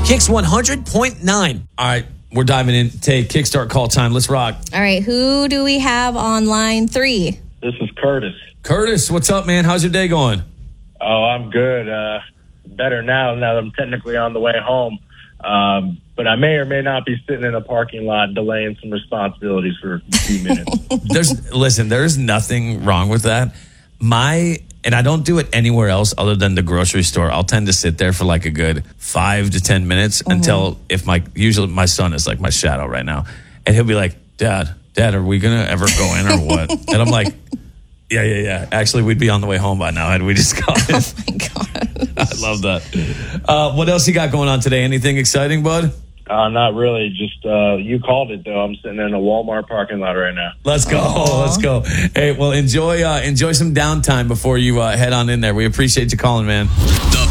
Kicks 100.9. All right, we're diving in. Take Kickstart call time. Let's rock. All right, who do we have on line 3? This is Curtis. Curtis, what's up, man? How's your day going? Oh, I'm good. Better now that I'm technically on the way home. But I may or may not be sitting in a parking lot delaying some responsibilities for a few minutes. There's nothing wrong with that. And I don't do it anywhere else other than the grocery store. I'll tend to sit there for like a good 5 to 10 minutes until usually my son is like my shadow right now. And he'll be like, Dad, are we going to ever go in or what? And I'm like, yeah. Actually, we'd be on the way home by now had we just got it. Oh, my God. I love that. What else you got going on today? Anything exciting, bud? Not really. Just you called it, though. I'm sitting in a Walmart parking lot right now. Let's go. Aww. Let's go. Hey, well, enjoy some downtime before you head on in there. We appreciate you calling, man.